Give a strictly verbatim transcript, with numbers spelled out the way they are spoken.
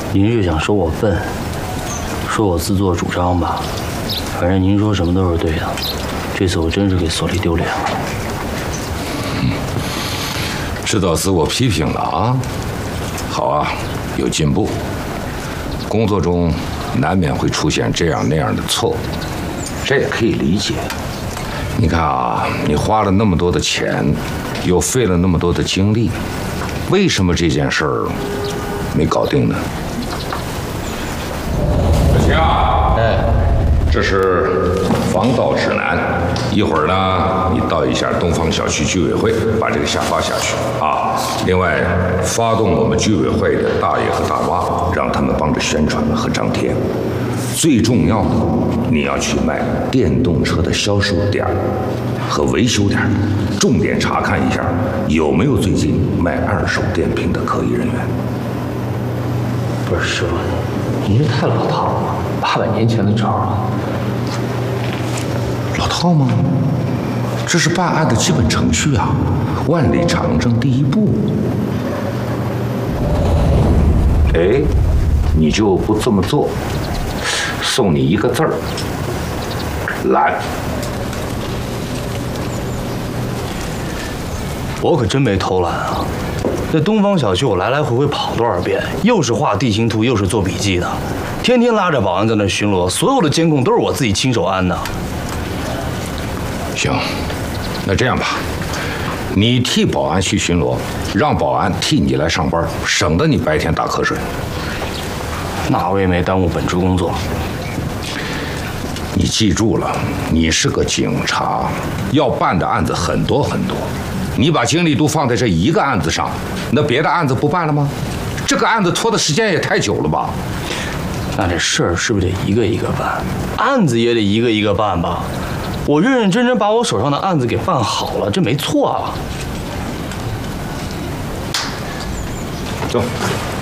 您是想说我笨，说我自作主张吧？反正您说什么都是对的。这次我真是给所里丢脸了。 嗯，知道自我批评了啊？好啊，有进步。工作中难免会出现这样那样的错误，这也可以理解。你看啊，你花了那么多的钱，又费了那么多的精力，为什么这件事儿没搞定呢？小秦啊，哎，这是防盗指南，一会儿呢，你到一下东方小区居委会，把这个下发下去啊。另外，发动我们居委会的大爷和大妈，让他们帮着宣传和张贴。最重要的，你要去卖电动车的销售点和维修点，重点查看一下有没有最近卖二手电瓶的可疑人员。 不是师傅，您这太老套了，八百年前的招啊！ 老套吗？这是办案的基本程序啊，万里长征第一步。哎，你就不这么做？送你一个字儿：懒。 我可真没偷懒啊！这东方小区我来来回回跑多少遍，又是画地形图，又是做笔记的，天天拉着保安在那巡逻，所有的监控都是我自己亲手安的。 行，那这样吧，你替保安去巡逻，让保安替你来上班，省得你白天打瞌睡。 那我也没耽误本职工作。 你记住了，你是个警察，要办的案子很多很多，你把精力都放在这一个案子上，那别的案子不办了吗？这个案子拖的时间也太久了吧？ 那这事儿是不是得一个一个办？案子也得一个一个办吧？我认认真真把我手上的案子给办好了，这没错啊。 走。